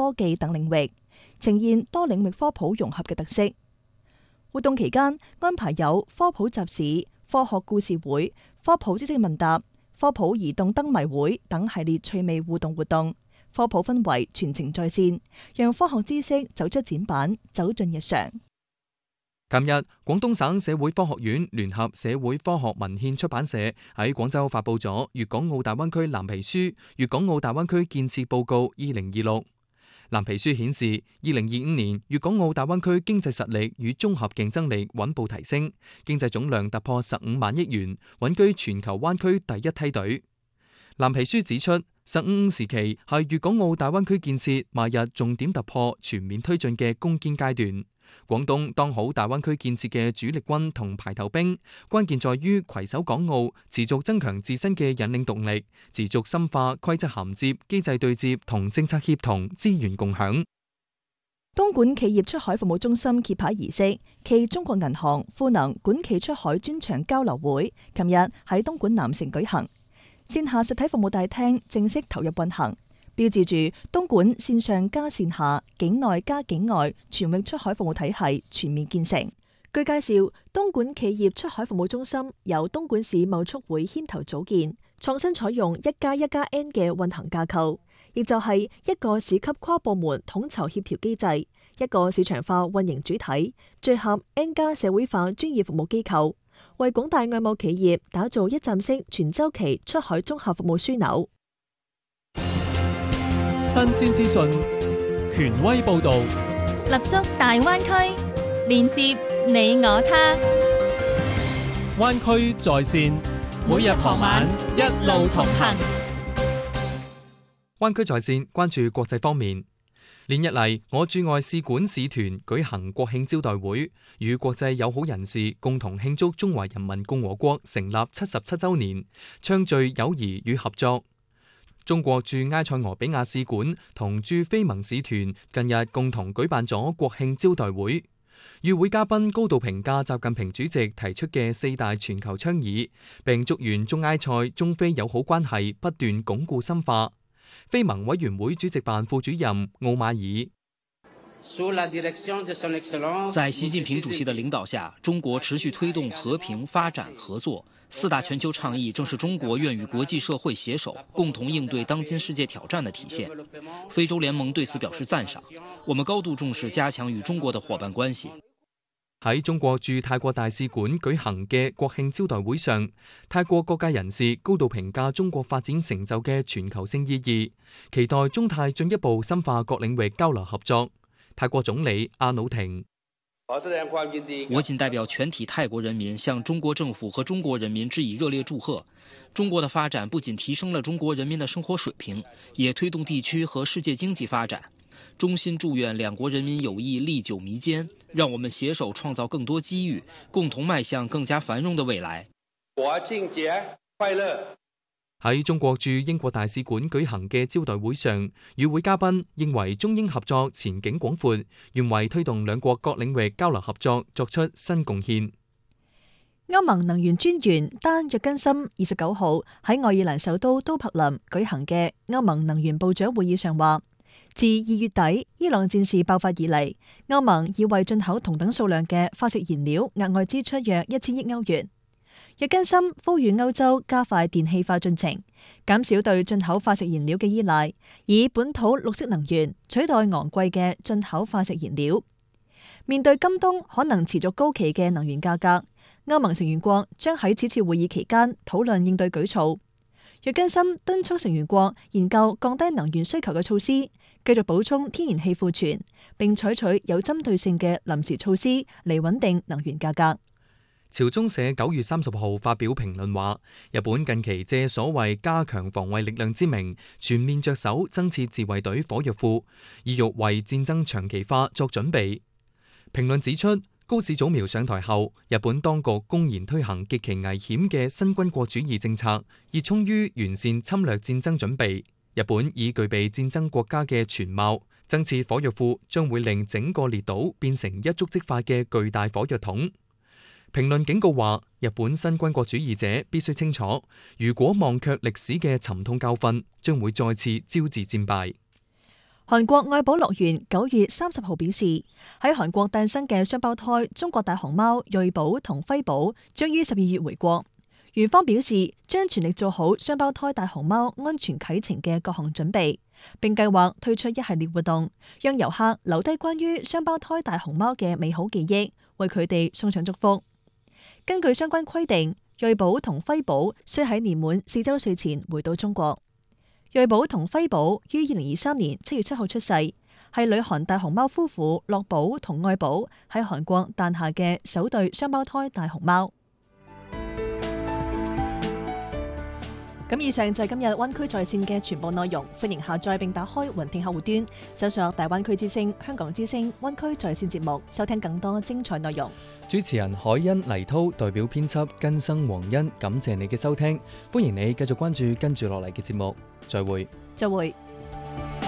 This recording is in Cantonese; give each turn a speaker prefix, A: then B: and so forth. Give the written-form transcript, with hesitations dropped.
A: 科技等領域，呈現多領域科普融合嘅特色。活動期間安排有科普集市、科學故事會、科普知識問答、科普移動燈謎會等系列趣味互動活動，科普氛圍全程在線，讓科學知識走出展板，走進日常。
B: 琴日，廣東省社會科學院聯合社會科學文獻出版社喺廣州發佈咗《粵港澳大灣區藍皮書》《粵港澳大灣區建設報告2026》。藍皮書顯示，2025年粵港澳大灣區經濟實力與綜合競爭力穩步提升，經濟總量突破15萬億元，穩居全球灣區第一梯隊。藍皮書指出，15時期係粵港澳大灣區建設邁入重點突破、全面推進嘅攻堅階段。廣東當好大灣區建設嘅主力軍同排頭兵，關鍵在於攜手港澳，持續增強自身嘅引領動力，持續深化規則銜接、機制對接同政策協同、資源共享。
A: 東莞企業出海服務中心揭牌儀式暨中國銀行賦能莞企出海專場交流會，琴日喺東莞南城舉行，線下實體服務大廳正式投入運行，標誌住東莞線上加線下、境內加境外全域出海服務體系全面建成。據介紹，東莞企業出海服務中心由東莞市貿促會牽頭組建，創新採用1+1+N 嘅運行架構，亦就係一個市級跨部門統籌協調機制，一個市場化運營主體，聚合 N+ 社會化專業服務機構，為廣大外貿企業打造一站式全周期出海綜合服務樞紐。
C: 新鮮資訊，權威報導，
D: 立足大灣區，連接你我他。
C: 灣區在線，每日傍晚一路同行。
B: 灣區在線關注國際方面。連日嚟，我駐外使館使團舉行國慶招待會，與國際友好人士共同慶祝中華人民共和國成立77週年，暢聚友誼與合作。中國駐埃塞俄比亞使館同駐非盟使團近日共同舉辦咗國慶招待會，與會嘉賓高度評價習近平主席提出嘅4大全球倡議，並祝願中埃塞、中非友好關係不斷鞏固深化。非盟委員會主席辦副主任奧馬爾：
E: 在習近平主席的領導下，中國持續推動和平發展合作。4大全球倡議正是中國願與國際社會攜手，共同應對當今世界挑戰的體現。非洲聯盟對此表示讚賞，我們高度重視加強與中國的夥伴關係。
B: 喺中國駐泰國大使館舉行嘅國慶招待會上，泰國各界人士高度評價中國發展成就嘅全球性意義，期待中泰進一步深化各領域交流合作。泰國總理阿努廷：
E: 我謹代表全體泰國人民向中國政府和中國人民致以熱烈祝賀。中國的發展不僅提升了中國人民的生活水平，也推動地區和世界經濟發展。衷心祝願兩國人民友誼歷久彌堅，讓我們攜手創造更多機遇，共同邁向更加繁榮的未來。
B: 國慶節快樂！喺中國駐英國大使館舉行嘅招待會上，與會嘉賓認為中英合作前景廣闊，願為推動兩國各領域交流合作作出新貢獻。
A: 歐盟能源專員丹約根森29號喺愛爾蘭首都都柏林舉行嘅歐盟能源部長會議上話，自2月底伊朗戰事爆發以嚟，歐盟已為進口同等數量嘅化石燃料額外支出約1000億歐元。約根森呼籲歐洲加快電氣化進程，減少對進口化石燃料嘅依賴，以本土綠色能源取代昂貴嘅進口化石燃料。面對今冬可能持續高企嘅能源價格，歐盟成員國將喺此次會議期間討論應對舉措。約根森敦促成員國研究降低能源需求嘅措施，繼續補充天然氣庫存，並採取有針對性嘅臨時措施嚟穩定能源價格。
B: 朝中社9月30號發表評論話，日本近期借所謂加強防衛力量之名，全面着手增設自衛隊火藥庫，意欲為戰爭長期化作準備。評論指出，高市早苗上台後，日本當局公然推行極其危險嘅新軍國主義政策，熱衷於完善侵略戰爭準備。日本已具備戰爭國家嘅全貌，增設火藥庫將會令整個列島變成一觸即發嘅巨大火藥桶。評論警告話，日本新軍國主義者必須清楚，如果忘卻歷史嘅沉痛教訓，將會再次招致戰敗。
A: 韓國愛寶樂園9月30號表示，喺韓國誕生嘅雙胞胎中國大熊貓瑞寶同輝寶將於12月回國。園方表示將全力做好雙胞胎大熊貓安全啟程嘅各項準備，並計劃推出一系列活動，讓遊客留低關於雙胞胎大熊貓嘅美好記憶，為佢哋送上祝福。根據相關規定，瑞寶同輝寶需喺年滿4週歲前回到中國。瑞寶同輝寶於2023年7月7號出世，係女韓大熊貓夫婦樂寶同愛寶喺韓國誕下嘅首對雙胞胎大熊貓。咁以上就係今日灣區在線嘅全部內容，歡迎下載並打開雲聽客戶端，搜索大灣區之聲、香港之聲、灣區在線節目，收聽更多精彩內容。
B: 主持人海欣、黎濤代表編輯根生黃欣，感謝你嘅收聽，歡迎你繼續關注跟住落嚟嘅節目，再會。